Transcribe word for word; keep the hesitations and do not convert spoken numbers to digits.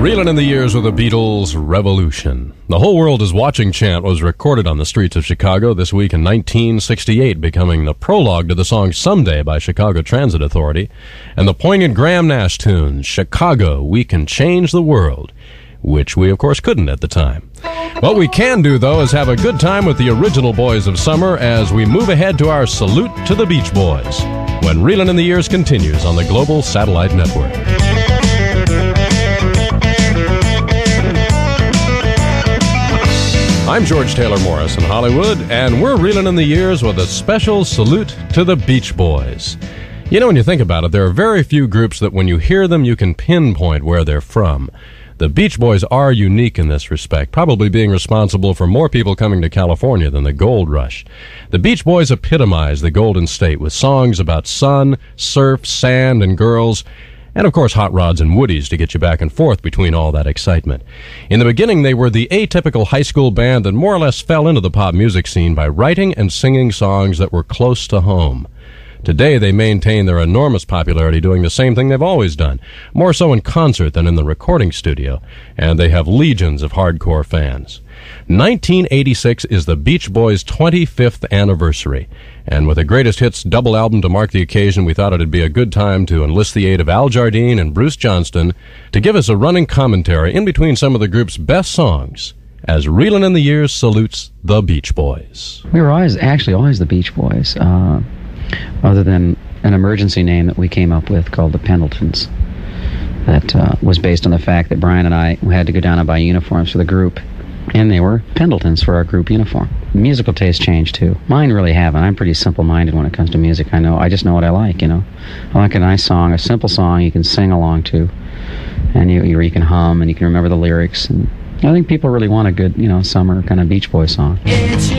Reelin' in the Years with the Beatles, Revolution. The Whole World Is Watching chant was recorded on the streets of Chicago this week in nineteen sixty-eight, becoming the prologue to the song Someday by Chicago Transit Authority, and the poignant Graham Nash tune, Chicago, We Can Change the World, which we, of course, couldn't at the time. What we can do, though, is have a good time with the original Boys of Summer as we move ahead to our Salute to the Beach Boys, when Reelin' in the Years continues on the Global Satellite Network. I'm George Taylor Morris in Hollywood, and we're reeling in the years with a special salute to the Beach Boys. You know, when you think about it, there are very few groups that when you hear them, you can pinpoint where they're from. The Beach Boys are unique in this respect, probably being responsible for more people coming to California than the gold rush. The Beach Boys epitomize the Golden State with songs about sun, surf, sand, and girls, and of course hot rods and woodies to get you back and forth between all that excitement. In the beginning, they were the atypical high school band that more or less fell into the pop music scene by writing and singing songs that were close to home. Today, they maintain their enormous popularity doing the same thing they've always done, more so in concert than in the recording studio, and they have legions of hardcore fans. nineteen eighty-six is the Beach Boys' twenty-fifth anniversary, and with a greatest hits double album to mark the occasion, we thought it'd be a good time to enlist the aid of Al Jardine and Bruce Johnston to give us a running commentary in between some of the group's best songs, as Reelin' in the Years salutes the Beach Boys. We were always, actually always the Beach Boys, uh, other than an emergency name that we came up with called the Pendletons. That uh, was based on the fact that Brian and I had to go down and buy uniforms for the group, and they were Pendletons for our group uniform. Musical tastes change too. Mine really haven't. I'm pretty simple-minded when it comes to music. I know. I just know what I like. You know, I like a nice song, a simple song you can sing along to, and you you, you can hum and you can remember the lyrics. And I think people really want a good, you know, summer kind of Beach Boy song.